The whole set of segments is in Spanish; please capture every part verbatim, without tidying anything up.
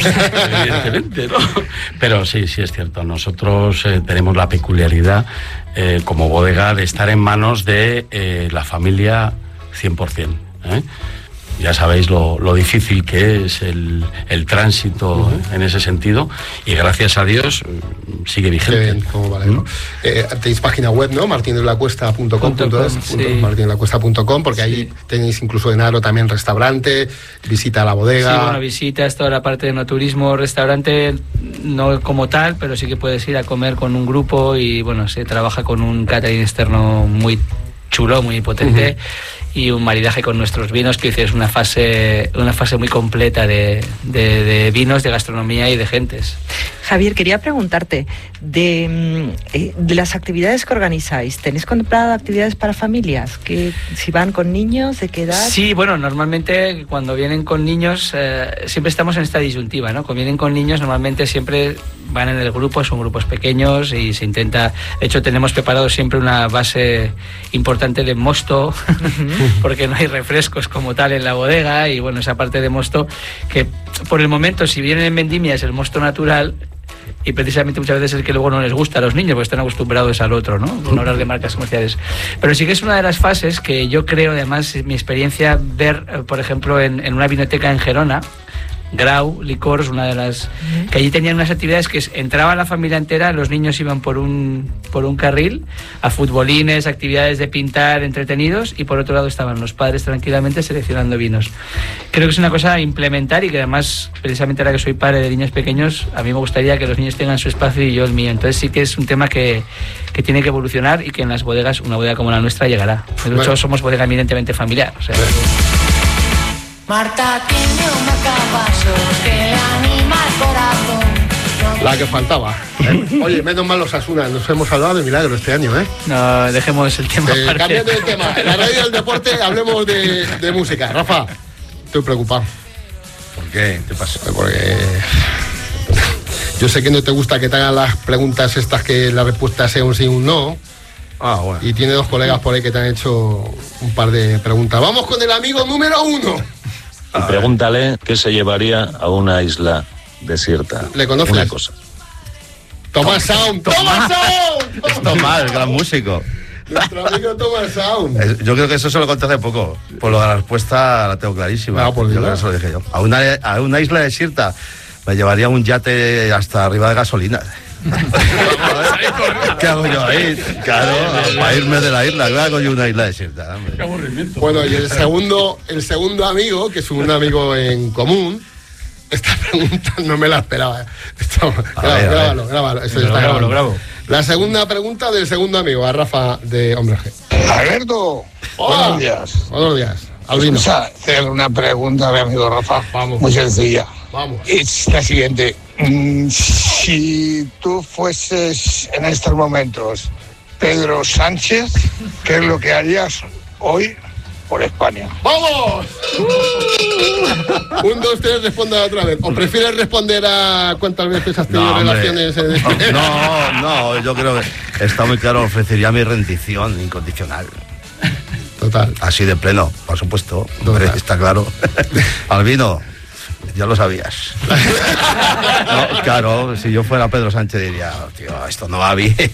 evidentemente, ¿no? Pero sí, sí es cierto. Nosotros eh, tenemos la peculiaridad eh, como bodega de estar en manos de eh, la familia cien por ciento. ¿eh? Ya sabéis lo, lo difícil que es el, el tránsito uh-huh. en ese sentido, y gracias a Dios sigue vigente. Qué bien, cómo vale, ¿no? eh, tenéis página web, ¿no? martin de la cuesta punto com punto es, sí. martin de la cuesta punto com, porque sí. ahí tenéis incluso en Aro también restaurante, visita a la bodega. Sí, bueno, visitas toda la parte de no turismo, restaurante no como tal, pero sí que puedes ir a comer con un grupo, y bueno, se trabaja con un catering externo muy chulo, muy potente. Uh-huh. Y un maridaje con nuestros vinos, que es una fase una fase muy completa de, de, de vinos, de gastronomía y de gentes. Javier, quería preguntarte, de, de las actividades que organizáis, ¿tenéis contemplado actividades para familias? Que si van con niños, ¿de qué edad? Sí, bueno, normalmente cuando vienen con niños, eh, siempre estamos en esta disyuntiva, ¿no? Cuando vienen con niños, normalmente siempre van en el grupo, son grupos pequeños y se intenta... De hecho, tenemos preparado siempre una base importante de mosto, porque no hay refrescos como tal en la bodega, y bueno, esa parte de mosto que por el momento, si vienen en vendimia, es el mosto natural, y precisamente muchas veces es el que luego no les gusta a los niños porque están acostumbrados al otro, ¿no? No hablar de marcas comerciales. Pero sí que es una de las fases que yo creo, además, mi experiencia, ver, por ejemplo, en, en una vinoteca en Gerona, Grau Licors, una de las que allí tenían unas actividades que entraba la familia entera, los niños iban por un por un carril a futbolines, actividades de pintar entretenidos, y por otro lado estaban los padres tranquilamente seleccionando vinos. Creo que es una cosa a implementar, y que además, precisamente ahora que soy padre de niños pequeños, a mí me gustaría que los niños tengan su espacio y yo el mío. Entonces sí que es un tema que, que tiene que evolucionar, y que en las bodegas, una bodega como la nuestra, llegará. De hecho, bueno, somos bodega eminentemente familiar, o sea, bueno. Marta tiene un marcapasos que anima el corazón. La que faltaba. ¿eh? Oye, menos mal los Asuna, nos hemos salvado de milagro este año, ¿eh? No, dejemos el tema eh, cambiando el tema, en la radio del deporte hablemos de, de música. Rafa, estoy preocupado. ¿Por qué? ¿Qué pasa? Porque yo sé que no te gusta que te hagan las preguntas estas, que la respuesta sea un sí o un no. Ah, bueno. Y tiene dos colegas por ahí que te han hecho un par de preguntas. Vamos con el amigo número uno. Y pregúntale qué se llevaría a una isla desierta. ¿Le conoces? Una cosa. Tomás Sound. ¡Tomás Sound! Es Tomás, gran músico. Nuestro amigo Tomás Sound. Yo creo que eso se lo conté hace poco. Por lo de la respuesta la tengo clarísima. Ah, por yo creo que eso lo dije yo. A una, a una isla desierta me llevaría un yate hasta arriba de gasolina. ¿Qué hago yo ahí? Claro, para irme de la isla. ¿Qué hago yo una isla desierta? Qué aburrimiento. Bueno, y el segundo, el segundo amigo, que es un amigo en común, esta pregunta no me la esperaba. Esto, ver, grábalo, grábalo. Eso está grabo, grabo. La segunda pregunta del segundo amigo, a Rafa de Hombre G. Alberto, buenos días. Buenos días. Albino. Vamos a hacer una pregunta a mi amigo Rafa. Vamos. Muy sencilla. Vamos. Es la siguiente. Mm, si tú fueses en estos momentos Pedro Sánchez, ¿qué es lo que harías hoy por España? ¡Vamos! Un, dos, tres, responda otra vez. ¿O prefieres responder a cuántas veces has tenido no, relaciones? En... No, no, yo creo que está muy claro. Ofrecería mi rendición incondicional. Total. Así de pleno, por supuesto. Hombre, está claro. Albino, ya lo sabías. No, claro, si yo fuera Pedro Sánchez diría, tío, esto no va bien.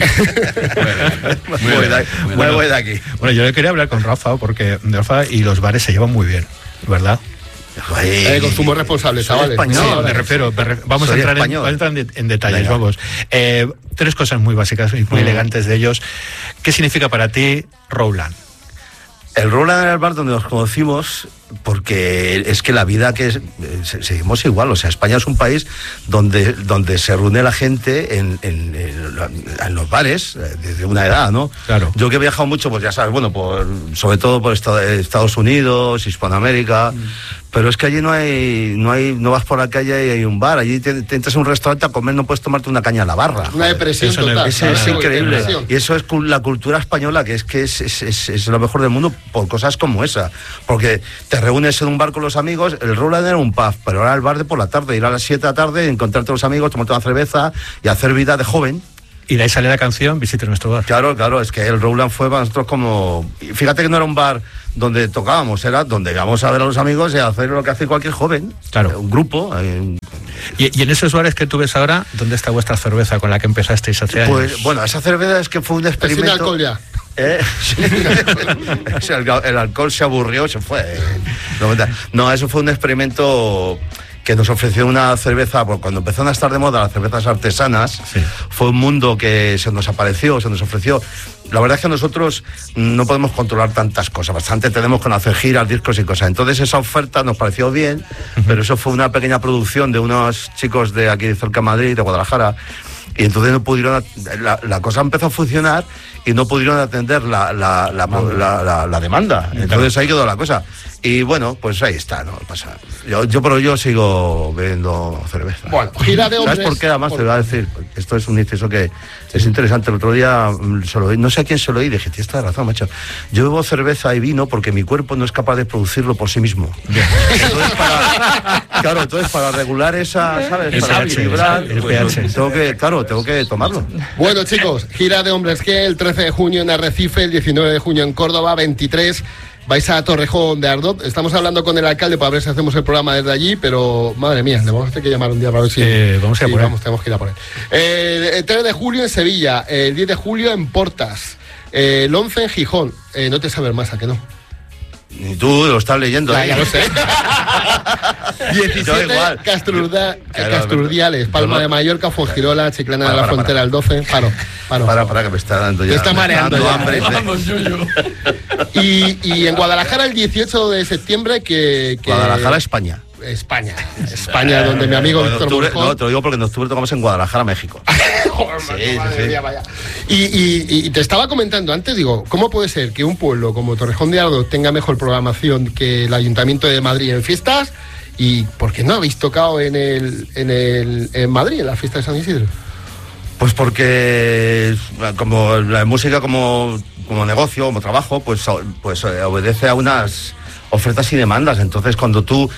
Me voy, de, me voy de aquí. Bueno, yo le quería hablar con Rafa, porque Rafa y los bares se llevan muy bien, ¿verdad? Eh, consumo responsable, chavales. No, me refiero, me refiero vamos, a entrar en, vamos a entrar en, en detalles, Venga. vamos. Eh, tres cosas muy básicas y muy mm. elegantes de ellos. ¿Qué significa para ti Rowland? El Rowland era el bar donde nos conocimos, porque es que la vida que es, seguimos igual, o sea, España es un país donde, donde se reúne la gente en, en, en, en los bares desde una edad, ¿no? Claro. Yo que he viajado mucho, pues ya sabes, bueno, por, sobre todo por Estados Unidos, Hispanoamérica, mm. pero es que allí no hay, no hay, no vas por la calle y hay un bar, allí te, te entras a un restaurante a comer, no puedes tomarte una caña a la barra. Una depresión eso total. Es, es, es increíble. Y eso es la cultura española, que es que es, es, es, es lo mejor del mundo por cosas como esa. Porque te reúnes en un bar con los amigos, el Rowland era un pub, pero ahora el bar de por la tarde, ir a las siete de la tarde, encontrarte con los amigos, tomarte una cerveza y hacer vida de joven. Y de ahí sale la canción Visite nuestro bar. Claro, claro, es que el Rowland fue para nosotros como... Fíjate que no era un bar donde tocábamos, era donde íbamos a ver a los amigos y a hacer lo que hace cualquier joven. Claro. Un grupo, Y, y en esos bares que tú ves ahora, ¿dónde está vuestra cerveza con la que empezasteis hace años? Pues bueno, esa cerveza es que fue un experimento. Sin alcohol ya. ¿Eh? Sí. el, el alcohol se aburrió, se fue. No, eso fue un experimento que nos ofreció una cerveza, pues cuando empezaron a estar de moda las cervezas artesanas, sí. Fue un mundo que se nos apareció, se nos ofreció. La verdad es que nosotros no podemos controlar tantas cosas, bastante tenemos con hacer giras, discos y cosas. Entonces esa oferta nos pareció bien, uh-huh. Pero eso fue una pequeña producción de unos chicos de aquí de cerca de Madrid, de Guadalajara, y entonces no pudieron, la, la cosa empezó a funcionar y no pudieron atender la, la, la, la, la, la demanda. Entonces ahí quedó la cosa. Y bueno, pues ahí está, no pasa. Yo, yo pero yo sigo bebiendo cerveza. Bueno, gira de hombres. ¿Sabes por qué? Además por... te voy a decir, esto es un inciso que es interesante. El otro día se lo oí, no sé a quién se lo oí, dije, tienes toda razón, macho. Yo bebo cerveza y vino porque mi cuerpo no es capaz de producirlo por sí mismo. Entonces, para, claro, entonces para regular esa, ¿sabes? El para pH, equilibrar, el pues, pH. tengo que, claro, tengo que tomarlo. Bueno, chicos, gira de hombres que el trece de junio en Arrecife, el diecinueve de junio en Córdoba, veintitrés vais a Torrejón de Ardoz. Estamos hablando con el alcalde para ver si hacemos el programa desde allí, pero madre mía, le vamos a tener que llamar un día para ver si eh, vamos a ir sí, por vamos, tenemos que ir a por él. Eh, el tres de julio en Sevilla, el diez de julio en Portas, eh, el once en Gijón. Eh, no te sabes más, ¿a que no? Ni tú lo estás leyendo. Ya, ¿eh? ya lo sé. diecisiete igual. Casturda, Claro, Casturdiales, Palma no. de Mallorca, Fuengirola, Chiclana Para, de la para, Frontera, para. el doce. Paro, paro. Para, para, que me está dando ya. Me está mareando dando ya. hambre. Vamos, Yuyu. Y, y en Guadalajara el dieciocho de septiembre que... que Guadalajara, España. España. España, donde mi amigo En Víctor octubre, Monjón... no, te lo digo porque en octubre tocamos en Guadalajara, México. Joder, Sí, madre, sí, madre sí. mía, vaya. Y, y, y te estaba comentando antes, digo, ¿cómo puede ser que un pueblo como Torrejón de Ardoz tenga mejor programación que el Ayuntamiento de Madrid en fiestas? ¿Y por qué no habéis tocado en el en el en Madrid, en la fiesta de San Isidro? Pues porque como la música como, como negocio, como trabajo, pues, pues eh, obedece a unas ofertas y demandas. Entonces cuando tú,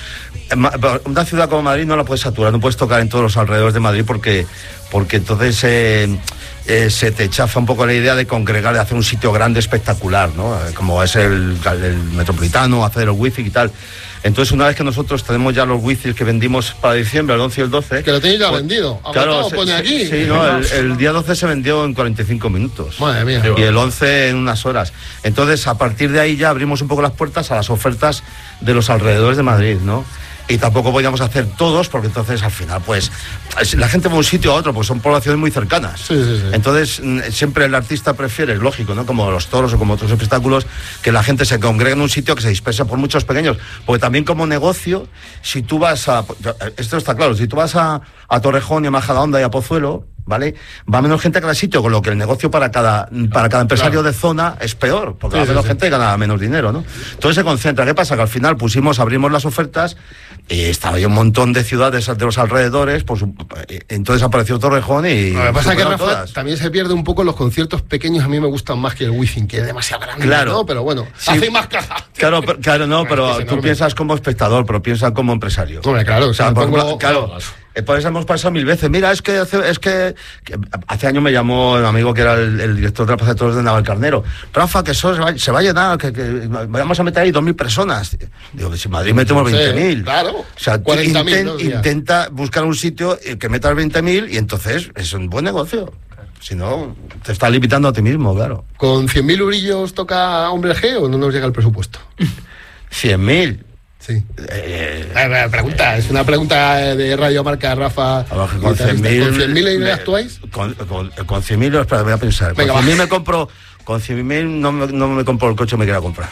una ciudad como Madrid no la puedes saturar, no puedes tocar en todos los alrededores de Madrid porque, porque entonces eh, eh, se te chafa un poco la idea de congregar, de hacer un sitio grande, espectacular, ¿no? Como es el, el Metropolitano, hacer el wifi y tal. Entonces, una vez que nosotros tenemos ya los wifi que vendimos para diciembre, el once y el doce... Que lo tenéis ya pues, vendido. Claro, Agotado, pone aquí. Sí, no, el, el día doce se vendió en cuarenta y cinco minutos. Madre mía. Y el once en unas horas. Entonces, a partir de ahí ya abrimos un poco las puertas a las ofertas de los alrededores de Madrid, ¿no? Y tampoco podíamos hacer todos, porque entonces al final, pues, la gente va de un sitio a otro, pues son poblaciones muy cercanas. Sí, sí, sí. Entonces, siempre el artista prefiere, es lógico, ¿no? Como los toros o como otros espectáculos, que la gente se congregue en un sitio que se dispersa por muchos pequeños. Porque también como negocio, si tú vas a... Esto está claro, si tú vas a, a Torrejón y a Majadahonda y a Pozuelo, ¿vale? Va menos gente a cada sitio, con lo que el negocio para cada para cada empresario claro. de zona es peor, porque sí, va menos sí, gente y gana menos dinero, ¿no? Entonces se concentra. ¿Qué pasa? Que al final pusimos, abrimos las ofertas y estaba ahí un montón de ciudades de los alrededores, pues entonces apareció Torrejón y... Lo que pasa es que, Rafa, todas. también se pierde un poco los conciertos pequeños, a mí me gustan más que el Wizzing, que es demasiado grande, claro. ¿no? Pero bueno, sí. hace más caja. Claro, pero, claro, no, pero es tú enorme. Piensas como espectador, pero piensas como empresario. Hombre, claro, o sea, o sea por pongo... ejemplo, claro... Por eso hemos pasado mil veces. Mira, es que hace, es que, que hace años me llamó un amigo que era el, el director de la Plaza de Toros de Navalcarnero. Rafa, que eso se va, se va a llenar, que, que vamos a meter ahí dos mil personas. Digo, que si en Madrid metemos veinte mil. Claro. O sea, cuarenta mil, intent, ¿no? intenta buscar un sitio que metas veinte mil y entonces es un buen negocio. Si no, te estás limitando a ti mismo, claro. ¿Con cien mil eurillos toca Hombre G o no nos llega el presupuesto? cien mil. Sí. Eh, eh, pregunta, es una pregunta de Radio Marca, Rafa. Con cien mil actuáis? Con, con, con cien mil, espera, voy a pensar. Venga, con cien mil me compro, con cien mil no, no me compro el coche que me quiera comprar.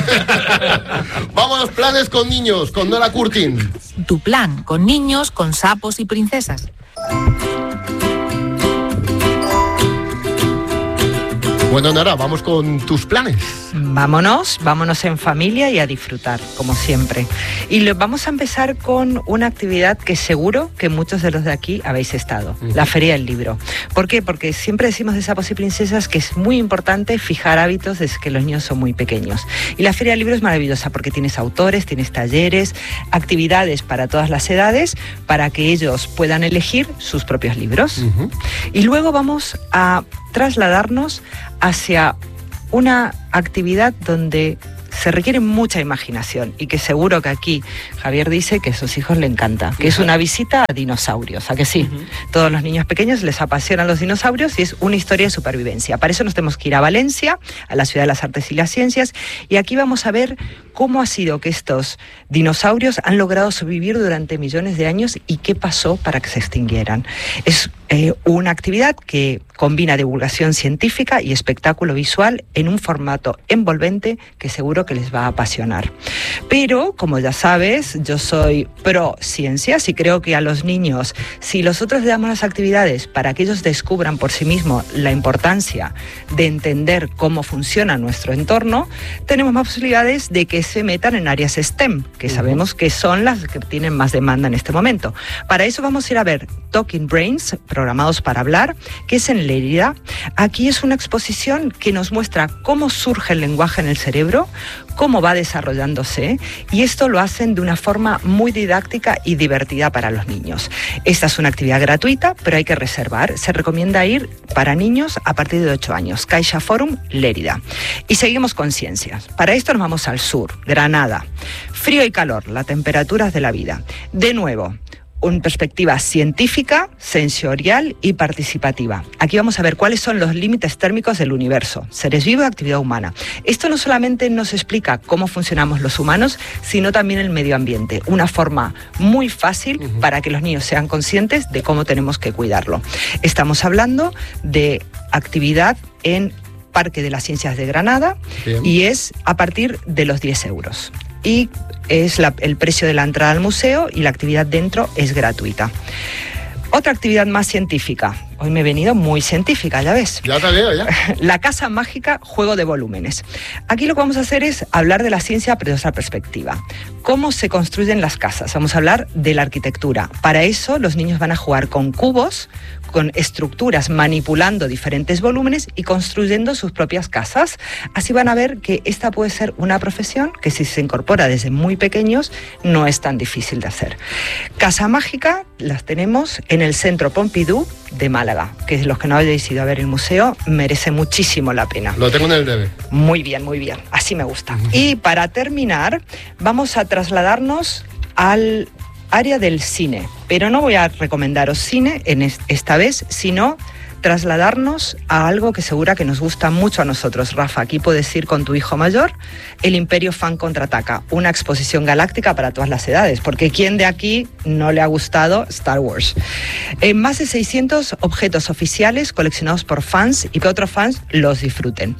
Vamos a los planes con niños, con Nora Curtin. Tu plan con niños, con sapos y princesas. Bueno, Nora, vamos con tus planes. Vámonos, vámonos en familia y a disfrutar, como siempre. Y lo, vamos a empezar con una actividad que seguro que muchos de los de aquí habéis estado, uh-huh. la Feria del Libro. ¿Por qué? Porque siempre decimos de Sapos y Princesas que es muy importante fijar hábitos desde que los niños son muy pequeños. Y la Feria del Libro es maravillosa porque tienes autores, tienes talleres, actividades para todas las edades, para que ellos puedan elegir sus propios libros. Uh-huh. Y luego vamos a trasladarnos hacia una actividad donde se requiere mucha imaginación y que seguro que aquí Javier dice que a sus hijos le encanta, que es una visita a dinosaurios, ¿a que sí? Uh-huh. Todos los niños pequeños les apasionan los dinosaurios y es una historia de supervivencia. Para eso nos tenemos que ir a Valencia, a la ciudad de las artes y las ciencias, y aquí vamos a ver cómo ha sido que estos dinosaurios han logrado sobrevivir durante millones de años y qué pasó para que se extinguieran. Es eh, una actividad que combina divulgación científica y espectáculo visual en un formato envolvente que seguro que les va a apasionar. Pero, como ya sabes, yo soy pro ciencias y creo que a los niños, si nosotros le damos las actividades para que ellos descubran por sí mismos la importancia de entender cómo funciona nuestro entorno, tenemos más posibilidades de que se metan en áreas STEM, que sabemos que son las que tienen más demanda en este momento. Para eso vamos a ir a ver Talking Brains, programados para hablar, que es en Lérida. Aquí es una exposición que nos muestra cómo surge el lenguaje en el cerebro, cómo va desarrollándose, y esto lo hacen de una forma muy didáctica y divertida para los niños. Esta es una actividad gratuita, pero hay que reservar. Se recomienda ir para niños a partir de ocho años. Caixa Forum, Lérida. Y seguimos con ciencias. Para esto nos vamos al sur, Granada. Frío y calor, las temperaturas de la vida. De nuevo, una perspectiva científica, sensorial y participativa. Aquí vamos a ver cuáles son los límites térmicos del universo, seres vivos y actividad humana. Esto no solamente nos explica cómo funcionamos los humanos, sino también el medio ambiente. Una forma muy fácil uh-huh. para que los niños sean conscientes de cómo tenemos que cuidarlo. Estamos hablando de actividad en Parque de las Ciencias de Granada. Bien. Y es a partir de los diez euros. Y es la, el precio de la entrada al museo y la actividad dentro es gratuita. Otra actividad más científica. Hoy me he venido muy científica, ya ves. Ya te veo, ya. La casa mágica, juego de volúmenes. Aquí lo que vamos a hacer es hablar de la ciencia desde otra perspectiva. ¿Cómo se construyen las casas? Vamos a hablar de la arquitectura. Para eso los niños van a jugar con cubos, con estructuras, manipulando diferentes volúmenes y construyendo sus propias casas. Así van a ver que esta puede ser una profesión que si se incorpora desde muy pequeños no es tan difícil de hacer. Casa mágica las tenemos en el Centro Pompidou de Málaga, que los que no hayáis ido a ver el museo merece muchísimo la pena. Lo tengo en el debe. Muy bien, muy bien. Así me gusta. Uh-huh. Y para terminar, vamos a trasladarnos al área del cine, pero no voy a recomendaros cine en esta vez, sino trasladarnos a algo que segura que nos gusta mucho a nosotros. Rafa, aquí puedes ir con tu hijo mayor, El Imperio Fan Contraataca, una exposición galáctica para todas las edades, porque ¿quién de aquí no le ha gustado Star Wars? En más de seiscientos objetos oficiales coleccionados por fans y que otros fans los disfruten.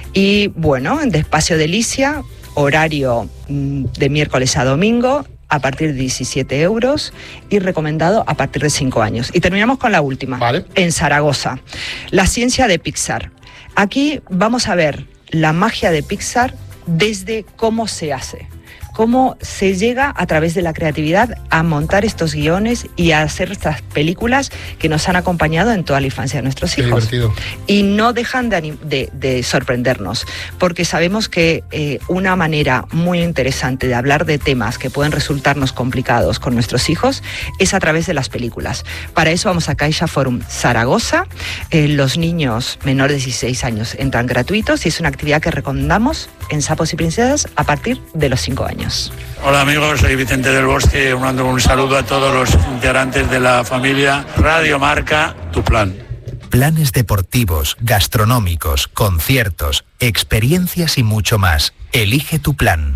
Y bueno, en Despacio Delicia, horario de miércoles a domingo, a partir de diecisiete euros y recomendado a partir de cinco años. Y terminamos con la última, vale. En Zaragoza, la ciencia de Pixar. Aquí vamos a ver la magia de Pixar desde cómo se hace, cómo se llega a través de la creatividad a montar estos guiones y a hacer estas películas que nos han acompañado en toda la infancia de nuestros Qué hijos. Divertido. Y no dejan de, de, de sorprendernos, porque sabemos que eh, una manera muy interesante de hablar de temas que pueden resultarnos complicados con nuestros hijos es a través de las películas. Para eso vamos a Caixa Forum Zaragoza. Eh, los niños menores de dieciséis años entran gratuitos y es una actividad que recomendamos en Sapos y Princesas a partir de los cinco años. Hola amigos, soy Vicente del Bosque, mando un saludo a todos los integrantes de la familia Radio Marca, tu plan. Planes deportivos, gastronómicos, conciertos, experiencias y mucho más. Elige tu plan.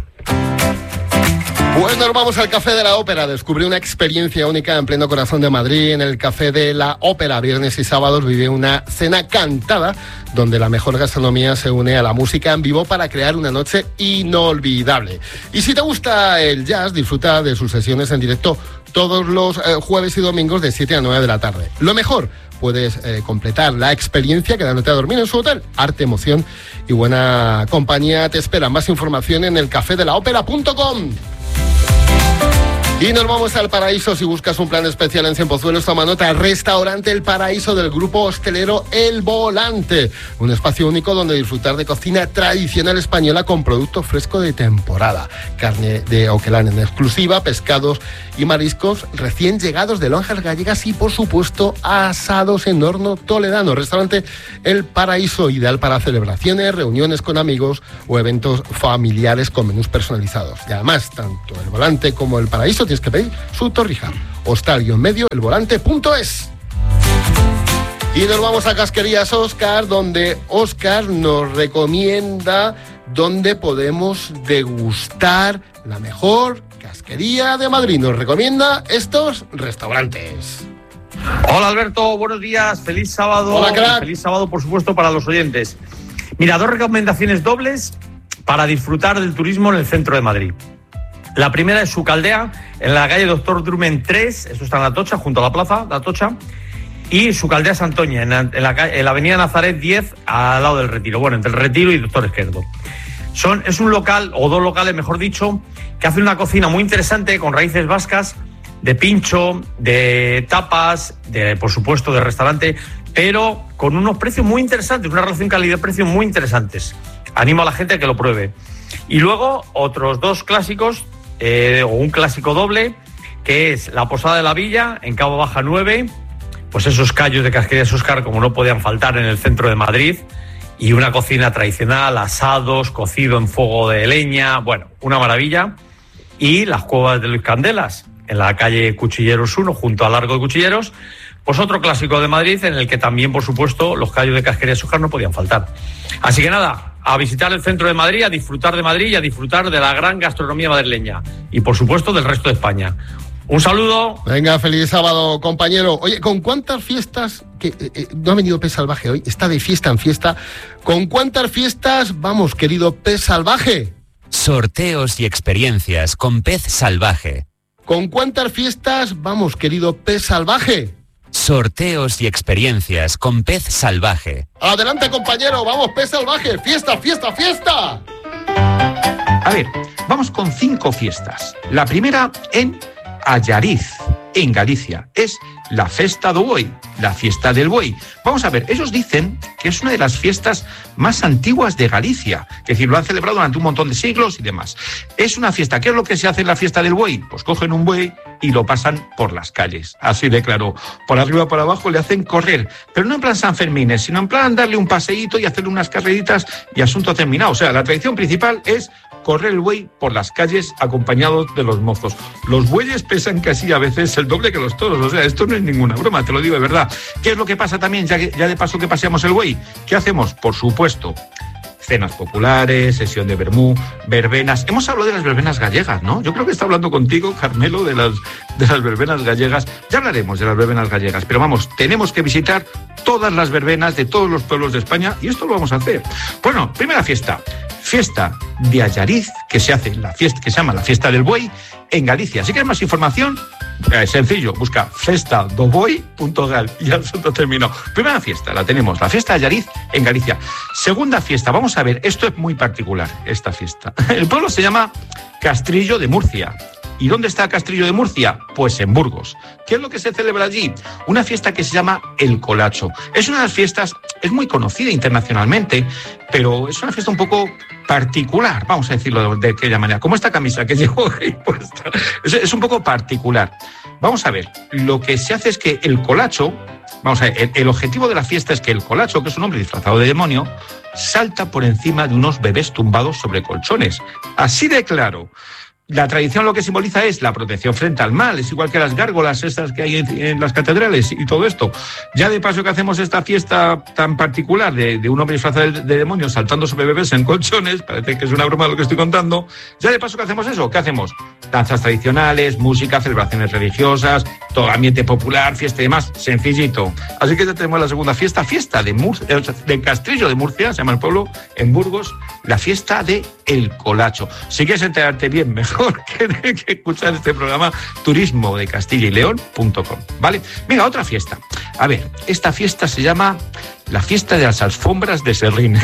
Pues nos vamos al Café de la Ópera. Descubrí una experiencia única en pleno corazón de Madrid. En el Café de la Ópera, viernes y sábados, vive una cena cantada donde la mejor gastronomía se une a la música en vivo para crear una noche inolvidable. Y si te gusta el jazz, disfruta de sus sesiones en directo todos los eh, jueves y domingos de siete a nueve de la tarde. Lo mejor, puedes eh, completar la experiencia quedándote a dormir en su hotel. Arte, emoción y buena compañía te esperan. Más información en el café de la ópera punto com. Y nos vamos al Paraíso. Si buscas un plan especial en Cienpozuelos, toma nota. Restaurante El Paraíso del grupo hostelero El Volante. Un espacio único donde disfrutar de cocina tradicional española con producto fresco de temporada. Carne de Oquelán en exclusiva, pescados y mariscos recién llegados de lonjas gallegas y, por supuesto, asados en horno toledano. Restaurante El Paraíso, ideal para celebraciones, reuniones con amigos o eventos familiares con menús personalizados. Y además, tanto El Volante como El Paraíso tienes que pedir su torrija. Hostal-medio elvolante punto es. Y nos vamos a Casquerías Óscar, donde Óscar nos recomienda dónde podemos degustar la mejor casquería de Madrid. Nos recomienda estos restaurantes. Hola Alberto, buenos días, feliz sábado. Hola, crack. Feliz sábado, por supuesto, para los oyentes. Mira, dos recomendaciones dobles para disfrutar del turismo en el centro de Madrid. La primera es Su Caldea, en la calle Doctor Drumen tres, eso está en La Tocha, junto a la plaza de Atocha, y Su Caldea Santoña, en la, en, la, en la avenida Nazaret diez, al lado del Retiro, bueno, entre el Retiro y Doctor Esquerdo. Son, es un local, o dos locales, mejor dicho, que hace una cocina muy interesante, con raíces vascas, de pincho, de tapas, de, por supuesto, de restaurante, pero con unos precios muy interesantes, una relación calidad-precio muy interesantes. Animo a la gente a que lo pruebe. Y luego, otros dos clásicos, Eh, o un clásico doble, que es la Posada de la Villa, en Cabo Baja nueve, pues esos callos de Casquerías Óscar, como no podían faltar en el centro de Madrid, y una cocina tradicional, asados, cocido en fuego de leña, bueno, una maravilla. Y las Cuevas de Luis Candelas, en la calle Cuchilleros uno, junto al Largo de Cuchilleros, pues otro clásico de Madrid, en el que también, por supuesto, los callos de Casquerías Óscar no podían faltar. Así que nada, a visitar el centro de Madrid, a disfrutar de Madrid y a disfrutar de la gran gastronomía madrileña. Y, por supuesto, del resto de España. Un saludo. Venga, feliz sábado, compañero. Oye, ¿con cuántas fiestas, que eh, eh, no ha venido Pez Salvaje hoy, está de fiesta en fiesta, ¿con cuántas fiestas vamos, querido Pez Salvaje? Sorteos y experiencias con Pez Salvaje. ¿Con cuántas fiestas vamos, querido Pez Salvaje? Sorteos y experiencias con Pez Salvaje. Adelante, compañero, vamos, Pez Salvaje, fiesta, fiesta, fiesta. A ver, vamos con cinco fiestas. La primera en Allariz, en Galicia. Es la Festa do Boi, la fiesta del buey. Vamos a ver, ellos dicen que es una de las fiestas más antiguas de Galicia, es decir, lo han celebrado durante un montón de siglos y demás. Es una fiesta. ¿Qué es lo que se hace en la fiesta del buey? Pues cogen un buey y lo pasan por las calles, así de claro, por arriba, por abajo, le hacen correr, pero no en plan San Fermines, sino en plan darle un paseíto y hacerle unas carreritas y asunto terminado. O sea, la tradición principal es correr el buey por las calles acompañado de los mozos. Los bueyes pesan casi a veces el doble que los toros, o sea, esto no es ninguna broma, te lo digo de verdad. ¿Qué es lo que pasa también, ya, que, ya de paso que paseamos el buey? ¿Qué hacemos? Por supuesto, cenas populares, sesión de vermú, verbenas. Hemos hablado de las verbenas gallegas, ¿no? Yo creo que está hablando contigo, Carmelo, de las, de las verbenas gallegas. Ya hablaremos de las verbenas gallegas, pero vamos, tenemos que visitar todas las verbenas de todos los pueblos de España y esto lo vamos a hacer. Bueno, primera fiesta. Fiesta de Allariz, que se hace la fiesta, que se llama la Fiesta del Buey, en Galicia. Si quieres más información, eh, sencillo, busca festa do boi punto gal y ya asunto terminó. Primera fiesta, la tenemos, la Fiesta de Allariz en Galicia. Segunda fiesta, vamos a ver, esto es muy particular, esta fiesta. El pueblo se llama Castrillo de Murcia. ¿Y dónde está Castrillo de Murcia? Pues en Burgos. ¿Qué es lo que se celebra allí? Una fiesta que se llama El Colacho. Es una de las fiestas, es muy conocida internacionalmente, pero es una fiesta un poco particular, vamos a decirlo de aquella manera, como esta camisa que llevo ahí puesta. Es, es un poco particular. Vamos a ver, lo que se hace es que el colacho, vamos a ver, el, el objetivo de la fiesta es que el colacho, que es un hombre disfrazado de demonio, salta por encima de unos bebés tumbados sobre colchones. Así de claro. La tradición lo que simboliza es la protección frente al mal, es igual que las gárgolas estas que hay en, en las catedrales y todo esto. Ya de paso que hacemos esta fiesta tan particular de, de un hombre disfrazado de, de demonio saltando sobre bebés en colchones, parece que es una broma lo que estoy contando, ya de paso que hacemos eso, ¿qué hacemos? Danzas tradicionales, música, celebraciones religiosas, todo ambiente popular, fiesta y demás, sencillito. Así que ya tenemos la segunda fiesta, fiesta de, Murcia, de Castrillo de Murcia, se llama el pueblo, en Burgos, la fiesta de El Colacho. Si quieres enterarte bien, mejor que, que escuchar este programa, turismo de castilla y león punto com, ¿vale? Venga, otra fiesta. A ver, esta fiesta se llama la fiesta de las alfombras de Serrín.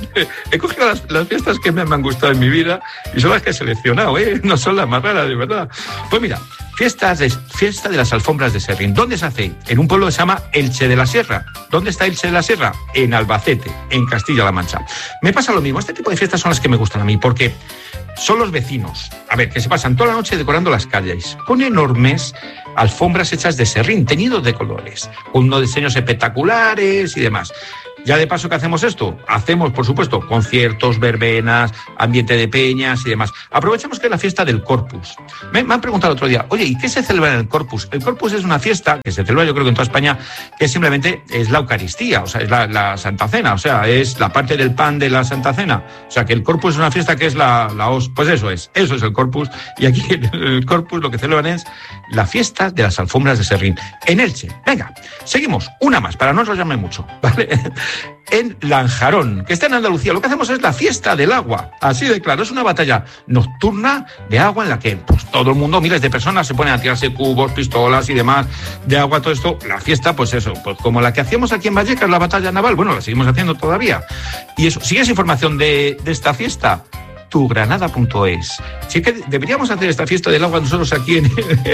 He cogido las, las fiestas que me, me han gustado en mi vida y son las que he seleccionado, ¿eh? No son las más raras, de verdad. Pues mira, Fiestas de, fiesta de las alfombras de Serrín. ¿Dónde se hace? En un pueblo que se llama Elche de la Sierra. ¿Dónde está Elche de la Sierra? En Albacete, en Castilla-La Mancha. Me pasa lo mismo. Este tipo de fiestas son las que me gustan a mí, porque son los vecinos, a ver, que se pasan toda la noche decorando las calles, con enormes alfombras hechas de serrín, teñidos de colores, con unos diseños espectaculares y demás. Ya de paso que hacemos esto, hacemos, por supuesto, conciertos, verbenas, ambiente de peñas y demás. Aprovechamos que es la fiesta del Corpus. Me, me han preguntado el otro día, oye, ¿y qué se celebra en el Corpus? El Corpus es una fiesta que se celebra, yo creo que en toda España, que simplemente es la Eucaristía, o sea, es la, la Santa Cena, o sea, es la parte del pan de la Santa Cena. O sea, que el Corpus es una fiesta que es la, la os, pues eso es, eso es el Corpus. Y aquí en el Corpus lo que celebran es la fiesta de las alfombras de Serrín, en Elche. Venga, seguimos, una más, para no enrollarme mucho, ¿vale? En Lanjarón, que está en Andalucía. Lo que hacemos es la fiesta del agua, así de claro, es una batalla nocturna de agua en la que pues, todo el mundo, miles de personas se ponen a tirarse cubos, pistolas y demás de agua, todo esto. La fiesta, pues eso, pues como la que hacíamos aquí en Vallecas, la batalla naval, bueno, la seguimos haciendo todavía. Y eso, ¿sigues información de, de esta fiesta? tu granada punto es. Sí que deberíamos hacer esta fiesta del agua nosotros aquí en...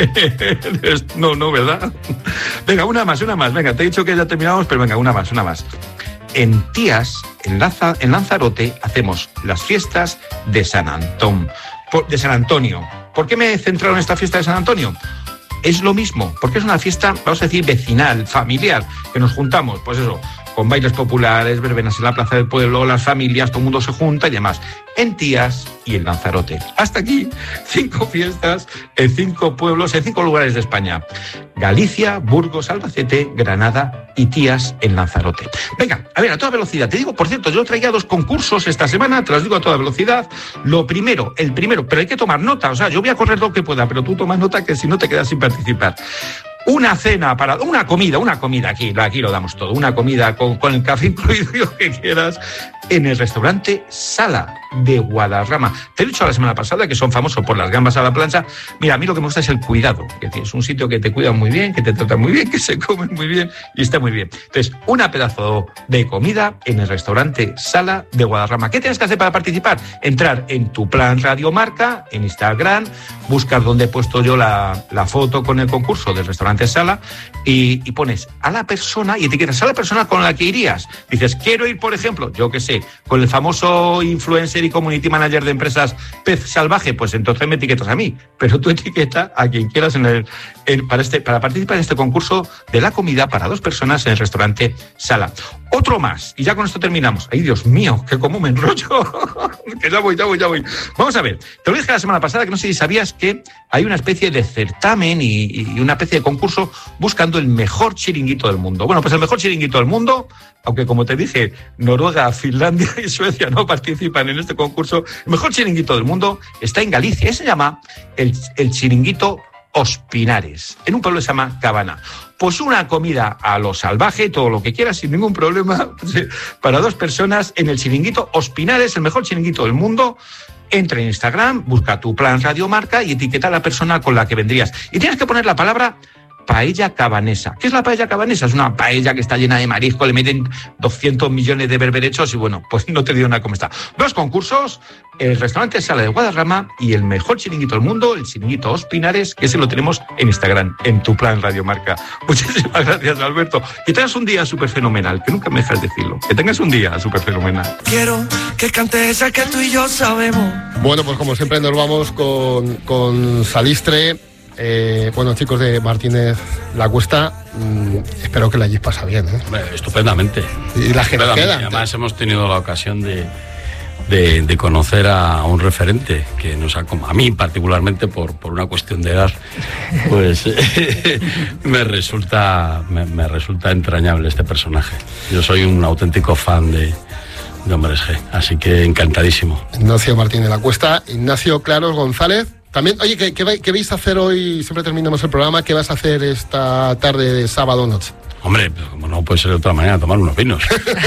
no, no, ¿verdad? Venga, una más, una más. Venga, te he dicho que ya terminamos, pero venga, una más, una más. En Tías, en, Laza, en Lanzarote, hacemos las fiestas de San Antón, por, de San Antonio. ¿Por qué me he centrado en esta fiesta de San Antonio? Es lo mismo, porque es una fiesta, vamos a decir, vecinal, familiar, que nos juntamos, pues eso, con bailes populares, verbenas en la plaza del pueblo, las familias, todo el mundo se junta y demás. En Tías y en Lanzarote. Hasta aquí, cinco fiestas en cinco pueblos, en cinco lugares de España. Galicia, Burgos, Albacete, Granada y Tías en Lanzarote. Venga, a ver, a toda velocidad. Te digo, por cierto, yo traía dos concursos esta semana, te los digo a toda velocidad. Lo primero, el primero, pero hay que tomar nota, o sea, yo voy a correr lo que pueda, pero tú tomas nota que si no te quedas sin participar. Una cena para... Una comida, una comida, aquí, aquí lo damos todo. Una comida con, con el café incluido y lo que quieras, en el restaurante Sala de Guadarrama. Te he dicho la semana pasada que son famosos por las gambas a la plancha. Mira, a mí lo que me gusta es el cuidado. Es decir, es un sitio que te cuidan muy bien, que te tratan muy bien, que se comen muy bien y está muy bien. Entonces, una pedazo de comida en el restaurante Sala de Guadarrama. ¿Qué tienes que hacer para participar? Entrar en tu plan Radio Marca, en Instagram, buscar donde he puesto yo la, la foto con el concurso del restaurante Sala y, y pones a la persona y etiquetas a la persona con la que irías. Dices, quiero ir, por ejemplo, yo qué sé, con el famoso influencer y community manager de empresas Pez Salvaje, pues entonces me etiquetas a mí, pero tú etiqueta a quien quieras en el, en, para, este, para participar en este concurso de la comida para dos personas en el restaurante Sala. Otro más, y ya con esto terminamos. Ay, Dios mío, que cómo me enrollo. Que ya voy, ya voy, ya voy. Vamos a ver, te lo dije la semana pasada, que no sé si sabías que hay una especie de certamen y, y una especie de concurso buscando el mejor chiringuito del mundo. Bueno, pues el mejor chiringuito del mundo, aunque como te dije, Noruega, Finlandia y Suecia no participan en este concurso, el mejor chiringuito del mundo está en Galicia. Se llama el, el chiringuito Ospinares, en un pueblo que se llama Cabana. Pues una comida a lo salvaje, todo lo que quieras, sin ningún problema, para dos personas en el chiringuito Ospinares, el mejor chiringuito del mundo. Entra en Instagram, busca tu plan Radio Marca y etiqueta a la persona con la que vendrías. Y tienes que poner la palabra paella cabanesa. ¿Qué es la paella cabanesa? Es una paella que está llena de marisco, le meten doscientos millones de berberechos y bueno, pues no te digo nada cómo está. Dos concursos, el restaurante Sala de Guadarrama y el mejor chiringuito del mundo, el chiringuito Ospinares, que ese lo tenemos en Instagram, en tu plan Radio Marca. Muchísimas gracias, Alberto. Que tengas un día súper fenomenal, que nunca me dejas decirlo. Que tengas un día súper fenomenal. Quiero que cantes esa que tú y yo sabemos. Bueno, pues como siempre nos vamos con, con Salistre. Eh, bueno, chicos de Martínez La Cuesta, mmm, espero que la hayáis pasado bien, ¿eh? Estupendamente. Y la que nos queda. Además hemos tenido la ocasión de, de, de conocer a un referente que nos ha, a mí particularmente por, por una cuestión de edad, pues me resulta me, me resulta entrañable este personaje. Yo soy un auténtico fan de de Hombres G, así que encantadísimo. Ignacio Martínez La Cuesta, Ignacio Claros González. También, oye, ¿qué, qué, ¿qué vais a hacer hoy? Siempre terminamos el programa. ¿Qué vas a hacer esta tarde de sábado noche? Hombre, como no puede ser de otra manera, tomar unos vinos.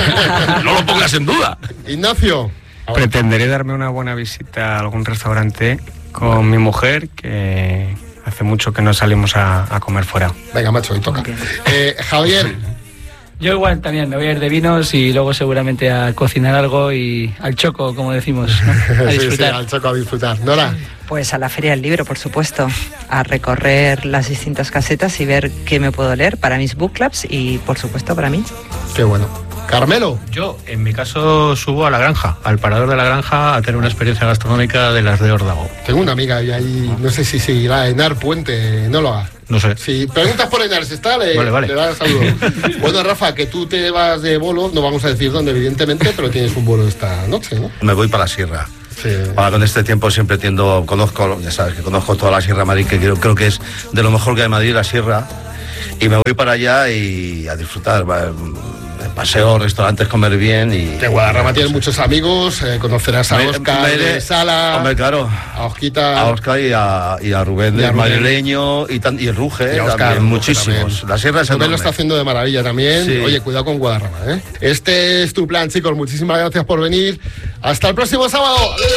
No lo pongas en duda. Ignacio. Pretenderé darme una buena visita a algún restaurante con mi mujer, que hace mucho que no salimos a, a comer fuera. Venga, macho, hoy toca. Okay. Eh, Javier. Yo igual también me voy a ir de vinos y luego seguramente a cocinar algo y al choco, como decimos, ¿no? A disfrutar. Sí, sí, al choco a disfrutar. Nora. Pues a la Feria del Libro, por supuesto, a recorrer las distintas casetas y ver qué me puedo leer para mis book clubs y, por supuesto, para mí. Qué bueno. Carmelo. Yo, en mi caso, subo a la granja, al parador de la granja, a tener una experiencia gastronómica de las de Órdago. Tengo una amiga y ahí, no sé si seguirá, Enar Puente, no lo haga. No sé. Si preguntas por Enar, si está, le, vale, vale. le das saludo. Bueno, Rafa, que tú te vas de bolo, no vamos a decir dónde, evidentemente, pero tienes un bolo esta noche, ¿no? Me voy para la sierra. Sí. Ahora con este tiempo siempre tiendo, conozco, ya sabes que conozco toda la Sierra de Madrid, que creo, creo que es de lo mejor que hay en Madrid, la sierra, y me voy para allá y a disfrutar. Paseo, restaurantes, comer bien y... De Guadarrama tienes muchos amigos, eh, conocerás a Óscar de Sala, hombre, claro, a Osquita... A Óscar y a, y a Rubén del madrileño y, tan, y el Ruge, y a Oscar, también, muchísimos. También. La sierra es Rubén lo está haciendo de maravilla también. Sí. Oye, cuidado con Guadarrama, ¿eh? Este es tu plan, chicos. Muchísimas gracias por venir. Hasta el próximo sábado.